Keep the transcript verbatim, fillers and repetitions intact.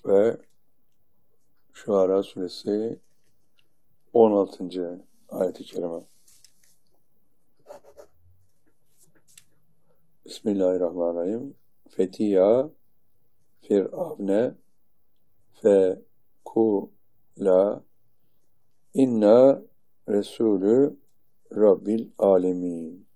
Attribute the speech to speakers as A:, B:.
A: ve Şuara suresi on altıncı ayet-i kerime. Bismillahirrahmanirrahim. Fetiya firavne fe kula inna resulü rabbil alemin.